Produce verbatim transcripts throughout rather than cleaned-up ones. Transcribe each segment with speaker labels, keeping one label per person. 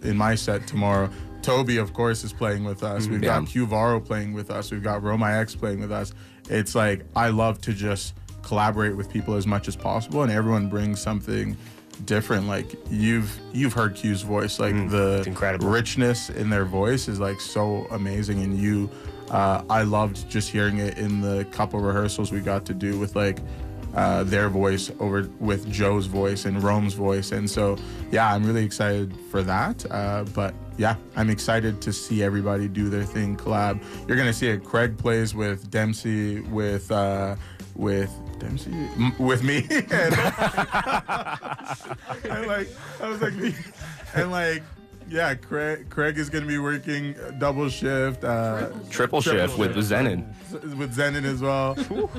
Speaker 1: in my set tomorrow. Toby, of course, is playing with us. We've
Speaker 2: yeah.
Speaker 1: got Q Varo playing with us. We've got Roma X playing with us. It's like, I love to just collaborate with people as much as possible, and everyone brings something different. Like, you've you've heard Q's voice. Like,
Speaker 3: Mm,
Speaker 1: the
Speaker 3: incredible.
Speaker 1: richness in their voice is like so amazing, and you, uh, I loved just hearing it in the couple rehearsals we got to do with like uh, their voice over with Joe's voice and Rome's voice. And so, yeah, I'm really excited for that. Uh, but yeah, I'm excited to see everybody do their thing, collab. You're gonna see it. Craig plays with Dempsey, with uh, with Dempsey, M- with me, and, and like I was like, me, and like. Yeah, Craig, Craig is going to be working double shift. Uh,
Speaker 2: Triple shift with Zenon.
Speaker 1: With Zenon as well.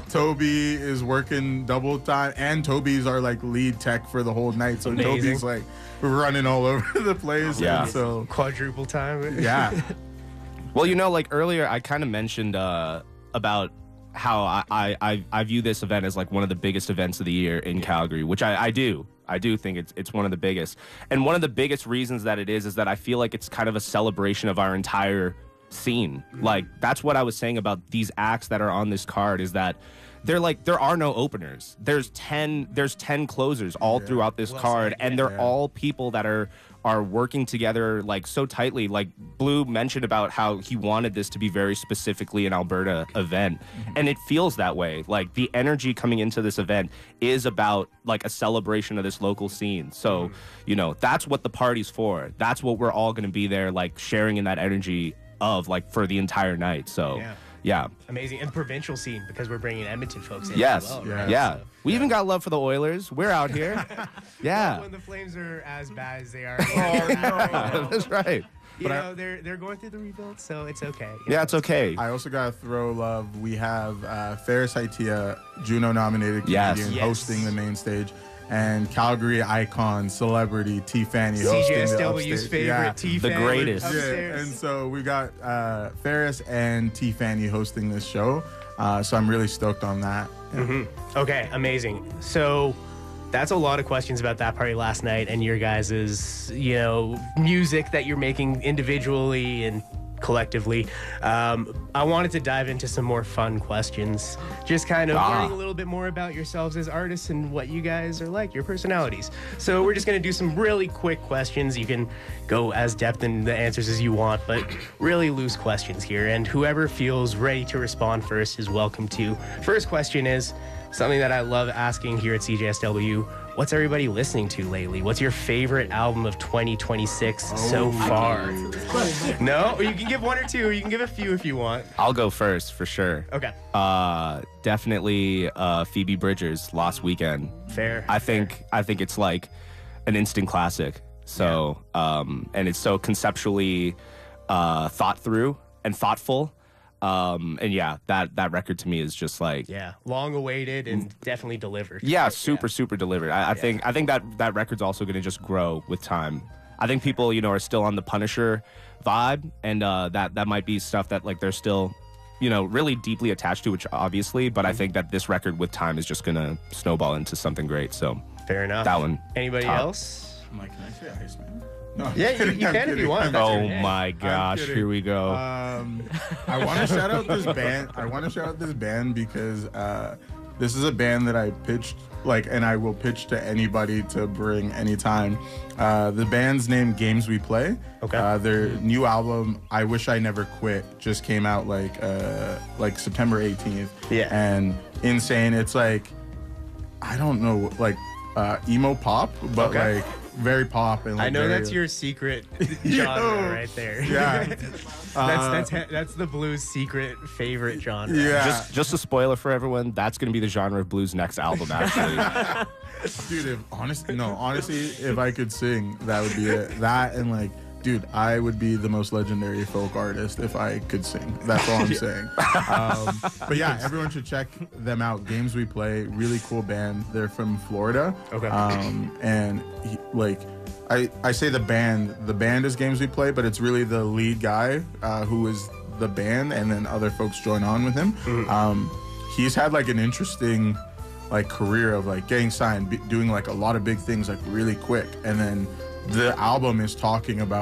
Speaker 1: Toby is working double time. And Toby's our like lead tech for the whole night. So
Speaker 3: Amazing.
Speaker 1: Toby's like running all over the place.
Speaker 2: Yeah.
Speaker 1: And so,
Speaker 3: Quadruple time.
Speaker 1: yeah.
Speaker 2: Well, you know, like earlier, I kind of mentioned uh, about how I, I, I, I view this event as like one of the biggest events of the year in Calgary, which I, I do. I do think it's it's one of the biggest. And one of the biggest reasons that it is is that I feel like it's kind of a celebration of our entire scene. Mm-hmm. Like, that's what I was saying about these acts that are on this card, is that they're like, there are no openers. There's ten there's ten closers all yeah. throughout this well, card, like, and they're yeah. all people that are are working together like so tightly. Like Blue mentioned about how he wanted this to be very specifically an Alberta event, mm-hmm. and it feels that way. Like, the energy coming into this event is about like a celebration of this local scene. So, mm-hmm. you know, that's what the party's for. That's what we're all going to be there, like, sharing in that energy of, like, for the entire night. So
Speaker 3: yeah.
Speaker 2: Yeah.
Speaker 3: Amazing. And provincial scene, because we're bringing Edmonton folks in
Speaker 2: yes.
Speaker 3: as well.
Speaker 1: Yes.
Speaker 3: Right?
Speaker 2: Yeah.
Speaker 3: So,
Speaker 2: we
Speaker 3: yeah.
Speaker 2: even got love for the Oilers. We're out here. Yeah.
Speaker 3: When the Flames are as bad as they are.
Speaker 1: Oh, no.
Speaker 2: That's right.
Speaker 3: You
Speaker 1: But
Speaker 3: know,
Speaker 1: I-
Speaker 3: they're they're going through the rebuild, so it's okay. You
Speaker 2: Yeah,
Speaker 3: know?
Speaker 2: it's okay.
Speaker 1: I also got to throw love. We have uh, Ferris Haitia, Juno-nominated
Speaker 2: Yes.
Speaker 1: comedian,
Speaker 3: Yes.
Speaker 1: hosting the main stage, and Calgary icon, celebrity T. Fanny hosting
Speaker 3: C J
Speaker 1: the
Speaker 3: S W's
Speaker 1: upstage.
Speaker 3: favorite
Speaker 1: Yeah.
Speaker 3: T.
Speaker 2: The
Speaker 3: fan
Speaker 2: greatest.
Speaker 1: Yeah,
Speaker 3: upstairs.
Speaker 1: and so we got uh, Ferris and T. Fanny hosting this show, uh, so I'm really stoked on that. Yeah.
Speaker 3: Mm-hmm. Okay, amazing. So that's a lot of questions about that party last night and your guys' you know music that you're making individually and collectively. Um, I wanted to dive into some more fun questions, just kind of
Speaker 2: Ah.
Speaker 3: learning a little bit more about yourselves as artists and what you guys are like, your personalities. So we're just going to do some really quick questions. You can go as depth in the answers as you want, but really loose questions here. And whoever feels ready to respond first is welcome to. First question is something that I love asking here at C J S W. What's everybody listening to lately? What's your favorite album of twenty twenty-six so far? No? You can give one or two. You can give a few if you want.
Speaker 2: I'll go first for sure.
Speaker 3: Okay.
Speaker 2: Uh, definitely uh, Phoebe Bridgers, Lost Weekend.
Speaker 3: Fair.
Speaker 2: I think I think it's like an instant classic. So um, and it's so conceptually uh, thought through and thoughtful. Um, and yeah, that that record to me is just like
Speaker 3: Yeah. Long awaited and definitely delivered.
Speaker 2: yeah, super super delivered. I, I think I think that that record's also going to just grow with time. I think people, you know, are still on the Punisher vibe, and uh, that that might be stuff that like they're still, you know, really deeply attached to, which obviously. But I think that this record with time is just going to snowball into something great. So
Speaker 3: Fair enough.
Speaker 2: that one.
Speaker 3: Anybody
Speaker 2: Top.
Speaker 3: else?
Speaker 1: I'm like, can I say Iceman? No, I'm
Speaker 3: Yeah, you-
Speaker 1: kidding,
Speaker 3: you
Speaker 1: I'm
Speaker 3: can if you
Speaker 1: kidding,
Speaker 3: want.
Speaker 1: I'm
Speaker 3: That's
Speaker 2: Oh
Speaker 3: your
Speaker 1: kidding.
Speaker 3: name.
Speaker 2: my gosh,
Speaker 1: kidding.
Speaker 2: here we go.
Speaker 1: Um, I want to shout out this band. I want to shout out this band because uh, this is a band that I pitched, like, and I will pitch to anybody to bring anytime. Uh, the band's name Games We Play.
Speaker 3: Okay.
Speaker 1: Uh, their new album, I Wish I Never Quit, just came out like uh, like September eighteenth.
Speaker 3: Yeah.
Speaker 1: And insane. It's like, I don't know, like uh, emo pop, but
Speaker 3: Okay.
Speaker 1: like very pop and like
Speaker 3: I know
Speaker 1: very-
Speaker 3: that's your secret
Speaker 1: Yo.
Speaker 3: genre right there.
Speaker 1: Yeah.
Speaker 3: that's
Speaker 1: Uh,
Speaker 3: that's he- that's the blues secret favorite genre.
Speaker 1: Yeah.
Speaker 2: Just just a spoiler for everyone. That's going to be the genre of blues next album. Actually,
Speaker 1: Dude, if honestly, no, honestly, if I could sing, that would be it. That and like, dude, I would be the most legendary folk artist if I could sing. That's all I'm saying. Um, but yeah, everyone should check them out. Games We Play, really cool band. They're from Florida.
Speaker 3: Okay.
Speaker 1: Um, and he, like, I I say the band, the band is Games We Play, but it's really the lead guy uh, who is the band, and then other folks join on with him.
Speaker 3: Mm-hmm.
Speaker 1: Um, he's had like an interesting like career of like getting signed, be, doing like a lot of big things like really quick, and then the album is talking about